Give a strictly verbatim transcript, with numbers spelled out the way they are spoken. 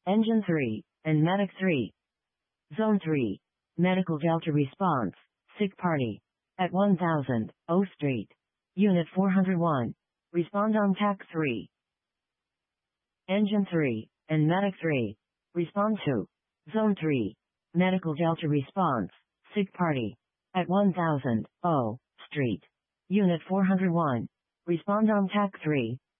Engine three, and Medic three. Zone three. Medical Delta response. Sick party. At one thousand, O Street. Unit four hundred one. Respond on T A C three. Engine three, and Medic three. Respond to. Zone three. Medical Delta response. Sick party. At one thousand, O Street. Unit four hundred one. Respond on T A C three.